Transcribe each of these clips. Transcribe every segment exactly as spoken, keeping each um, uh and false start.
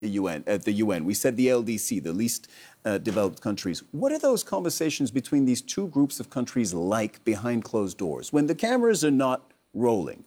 the U N, at the U N. We said the L D C, the least uh, developed countries. What are those conversations between these two groups of countries like behind closed doors when the cameras are not rolling?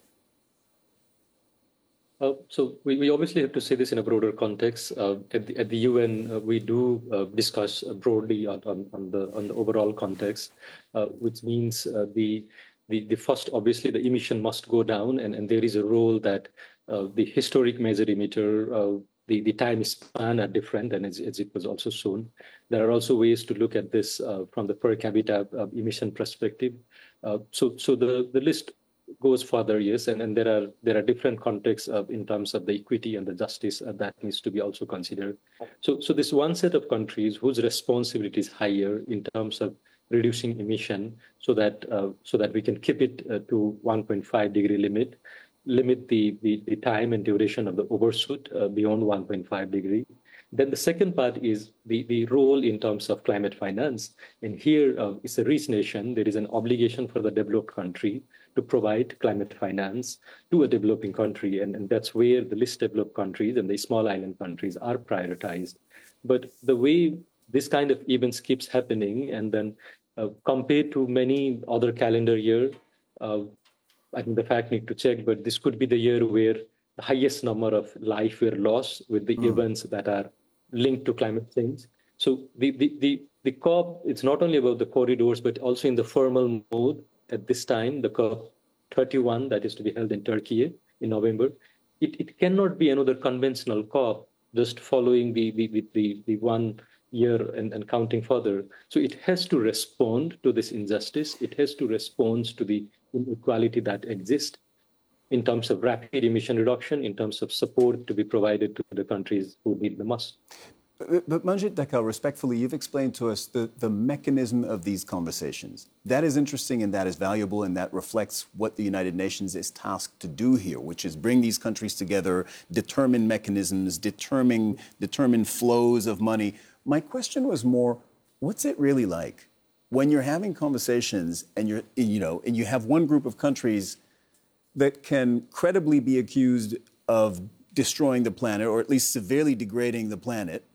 Uh, so we, we obviously have to say this in a broader context. Uh, at, the, at the U N, uh, we do uh, discuss broadly on, on, on the on the overall context, uh, which means uh, the, the the first, obviously, the emission must go down, and, and there is a role that uh, the historic measure emitter, uh, the, the time span are different, and as, as it was also shown. There are also ways to look at this uh, from the per capita uh, emission perspective. Uh, so so the, the list goes further, yes, and, and there are there are different contexts of, in terms of the equity and the justice uh, that needs to be also considered. So, so this one set of countries whose responsibility is higher in terms of reducing emission, so that uh, so that we can keep it uh, to one point five degree limit, limit the, the, the time and duration of the overshoot uh, beyond one point five degree. Then the second part is the, the role in terms of climate finance. And here uh, it's a rich nation. There is an obligation for the developed country to provide climate finance to a developing country. And, and that's where the least developed countries and the small island countries are prioritized. But the way this kind of events keeps happening, and then uh, compared to many other calendar year, uh, I think the fact need to check, but this could be the year where the highest number of life were lost with the mm. events that are linked to climate change. So the, the, the, the COP, it's not only about the corridors, but also in the formal mode at this time, the COP thirty-one that is to be held in Turkey in November. It, it cannot be another conventional COP just following the, the, the, the one year and, and counting further. So it has to respond to this injustice. It has to respond to the inequality that exists in terms of rapid emission reduction, in terms of support to be provided to the countries who need the most. But, but Manjit Dhakal, respectfully, you've explained to us the, the mechanism of these conversations. That is interesting and that is valuable, and that reflects what the United Nations is tasked to do here, which is bring these countries together, determine mechanisms, determine, determine flows of money. My question was more, what's it really like when you're having conversations and you're, you know, and you have one group of countries that can credibly be accused of destroying the planet, or at least severely degrading the planet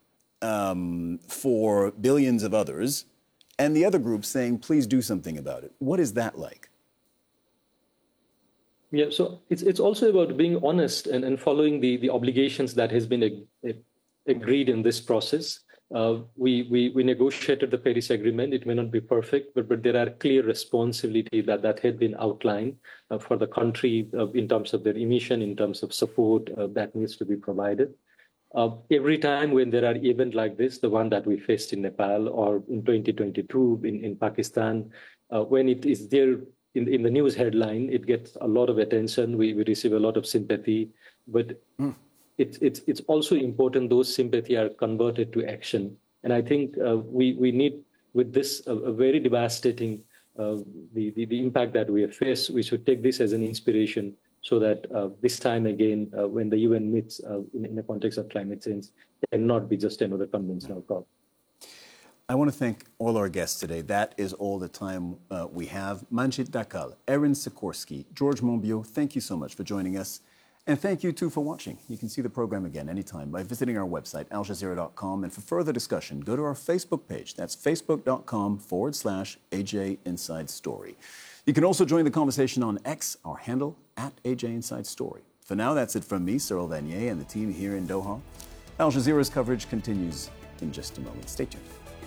um, for billions of others, and the other group saying, please do something about it. What is that like? Yeah, so it's it's also about being honest and, and following the, the obligations that has been ag- agreed in this process. Uh, we, we we negotiated the Paris Agreement. It may not be perfect, but, but there are clear responsibilities that, that had been outlined uh, for the country uh, in terms of their emission, in terms of support uh, that needs to be provided. Uh, every time when there are events like this, the one that we faced in Nepal or in twenty twenty-two in, in Pakistan, uh, when it is there in, in the news headline, it gets a lot of attention. We, we receive a lot of sympathy, but mm. It's, it's, it's also important those sympathy are converted to action. And I think uh, we, we need, with this uh, a very devastating, uh, the, the, the impact that we have faced, we should take this as an inspiration so that uh, this time again, uh, when the U N meets uh, in, in the context of climate change, it cannot be just another conventional COP. I want to thank all our guests today. That is all the time uh, we have. Manjit Dhakal, Erin Sikorsky, George Monbiot, thank you so much for joining us. And thank you, too, for watching. You can see the program again anytime by visiting our website, al jazeera dot com. And for further discussion, go to our Facebook page. That's facebook.com forward slash AJ Inside Story. You can also join the conversation on X, our handle, at A J Inside Story. For now, that's it from me, Cyril Vanier, and the team here in Doha. Al Jazeera's coverage continues in just a moment. Stay tuned.